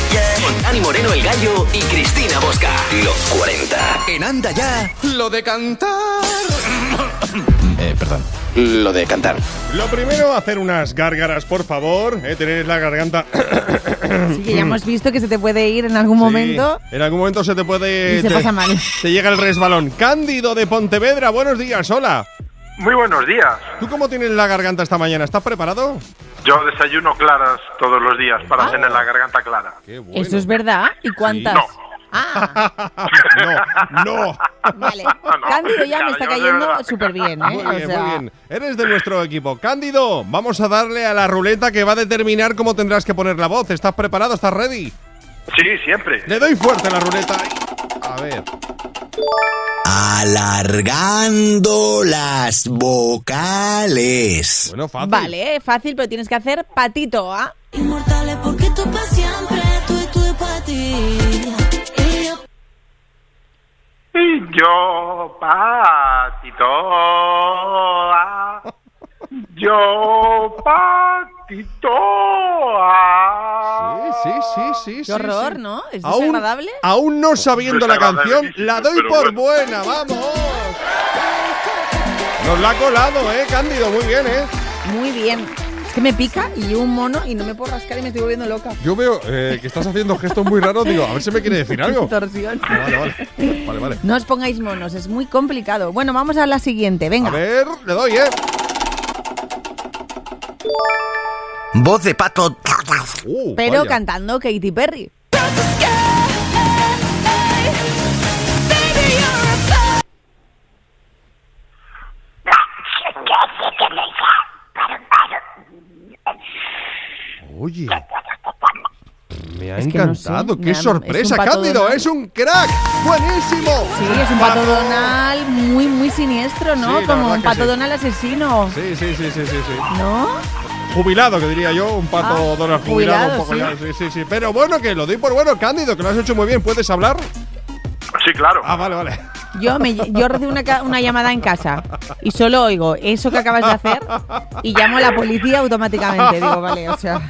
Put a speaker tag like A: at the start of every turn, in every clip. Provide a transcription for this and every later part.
A: Con Dani Moreno, el Gallo, y Cristina Bosca. Los 40. En Anda Ya, lo de cantar. Perdón. Lo de cantar.
B: Lo primero, hacer unas gárgaras, por favor. Tener la garganta.
C: Sí, que ya hemos visto que se te puede ir en algún momento.
B: En algún momento se te puede...
C: Y se pasa mal.
B: Te llega el resbalón. Cándido de Pontevedra, buenos días, hola.
D: Muy buenos días.
B: ¿Tú cómo tienes la garganta esta mañana? ¿Estás preparado?
D: Yo desayuno claras todos los días para tener la garganta clara.
B: Qué bueno.
C: ¿Eso es verdad? ¿Y cuántas?
D: No.
B: No.
C: Vale.
D: No,
C: Cándido ya me
D: claro,
C: está
D: yo de
C: cayendo
D: verdad.
C: súper bien,
B: Muy bien. Eres de nuestro equipo. Cándido, vamos a darle a la ruleta que va a determinar cómo tendrás que poner la voz. ¿Estás preparado? ¿Estás ready?
D: Sí, siempre.
B: Le doy fuerte a la ruleta. A ver.
E: Alargando las vocales.
B: Bueno, fácil.
C: Vale, fácil, pero tienes que hacer patito, ¿ah?
F: Inmortales porque tú para siempre, tú y para ti. Y yo
D: Y yo, patito. Yo, patito.
B: Sí.
C: Qué horror,
B: sí.
C: ¿no? ¿Es
B: Aún-
C: desagradable?
B: Aún no sabiendo la canción,
D: Desagradable,
B: la doy
D: pero
B: por
D: bueno.
B: buena, vamos. Nos la ha colado, Cándido, muy bien,
C: Muy bien. Es que me pica y un mono y no me puedo rascar y me estoy volviendo loca.
B: Yo veo que estás haciendo gestos muy raros, digo, a ver si me quiere decir algo.
C: Torsión.
B: Vale.
C: No os pongáis monos, es muy complicado. Bueno, vamos a la siguiente, venga.
B: A ver, le doy,
E: Voz de pato.
C: Pero
B: vaya.
C: cantando Katy Perry.
B: Oye, me ha
C: Es que no
B: encantado,
C: sé,
B: qué sorpresa,
C: es un pato
B: Cándido,
C: Donald.
B: es un crack, buenísimo.
C: Sí, es un pato Donald muy siniestro, ¿no?
B: Sí, la
C: Como
B: verdad
C: un
B: que
C: pato
B: sí.
C: Donald asesino,
B: Sí.
C: ¿no?
B: Jubilado, que diría yo, un pato Donald jubilado, un
C: jubilado,
B: poco ya, sí. Pero bueno, que lo doy por bueno, Cándido, que lo has hecho muy bien, ¿puedes hablar?
D: Sí, claro.
B: Ah, vale.
C: Yo recibo una llamada en casa y solo oigo eso que acabas de hacer y llamo a la policía automáticamente. Digo, vale, o sea...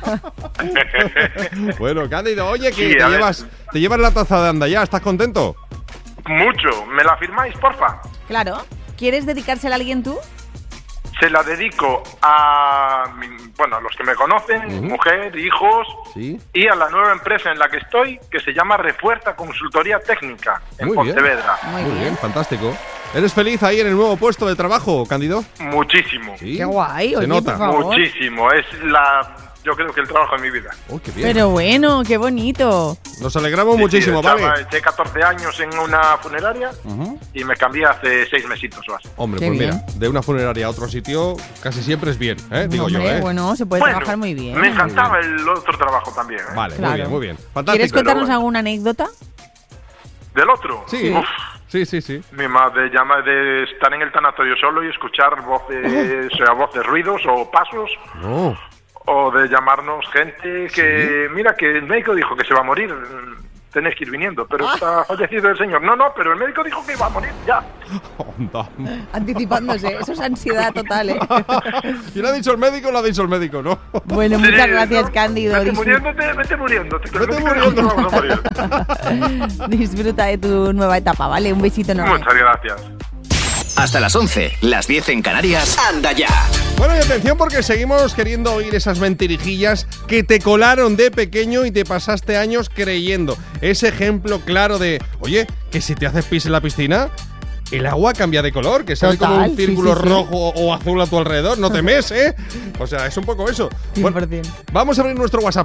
B: Bueno, Cándido, oye, que
D: Sí, a ver.
B: te llevas la taza de Anda Ya, ¿estás contento?
D: Mucho. ¿Me la firmáis, porfa?
C: Claro. ¿Quieres dedicársela a alguien tú?
D: Se la dedico a, a los que me conocen, mujer, hijos,
B: Sí.
D: y a la nueva empresa en la que estoy, que se llama Refuerza Consultoría Técnica, en
B: Muy bien.
D: Pontevedra.
C: Muy
B: Muy bien,
C: bien.
B: fantástico. ¿Eres feliz ahí en el nuevo puesto de trabajo, Cándido?
D: Muchísimo.
B: Sí.
C: Qué guay,
B: Se
C: oye,
B: nota.
C: por favor.
D: Muchísimo. Yo creo que el trabajo de mi vida.
B: Oh, qué bien.
C: Pero bueno, qué bonito.
B: Nos alegramos
D: Sí,
B: muchísimo,
D: sí,
B: ¿vale?
D: eché 14 años en una funeraria y me cambié hace 6 mesitos o así.
B: Hombre,
C: Qué
B: pues
C: bien.
B: mira, de una funeraria a otro sitio casi siempre es bien, digo
C: Hombre,
B: yo,
C: bueno, se puede trabajar muy bien.
D: Me encantaba el otro trabajo también.
B: Vale,
C: Claro.
B: muy bien. Fantástico.
C: ¿Quieres contarnos
D: bueno.
C: alguna anécdota?
D: ¿Del otro?
B: Sí.
D: Uf,
B: Sí.
D: mi madre llama de estar en el tanatorio solo y escuchar voces, ruidos o pasos,
B: No.
D: o de llamarnos gente que, mira, que el médico dijo que se va a morir, tenéis que ir viniendo, pero está fallecido el señor. No, pero el médico dijo que iba a morir ya.
B: Onda.
C: Anticipándose, eso es ansiedad total, ¿eh?
B: ¿Quién ha dicho el médico? Lo ha dicho el médico, ¿no?
C: Bueno,
D: Sí,
C: muchas gracias,
D: ¿no?
C: Cándido.
D: Vete muriéndote. Que el
B: Vete
D: médico dijo que
B: muriéndote.
D: vamos a morir.
C: Disfruta de tu nueva etapa, ¿vale? Un besito enorme.
D: Muchas gracias.
A: Hasta las 11, las 10 en Canarias. Anda Ya.
B: Bueno, y atención porque seguimos queriendo oír esas mentirijillas que te colaron de pequeño y te pasaste años creyendo. Ese ejemplo claro de, oye, que si te haces pis en la piscina, el agua cambia de color, que sale como
C: Total,
B: un círculo
C: sí.
B: rojo o azul a tu alrededor. No temes, ¿eh? O sea, es un poco eso.
C: 100%.
B: Vamos a abrir nuestro WhatsApp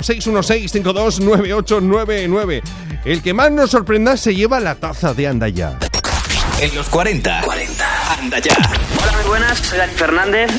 B: 616-529899. El que más nos sorprenda se lleva la taza de Anda Ya.
A: En los 40. Anda Ya.
G: Hola, muy buenas, soy Dani Fernández.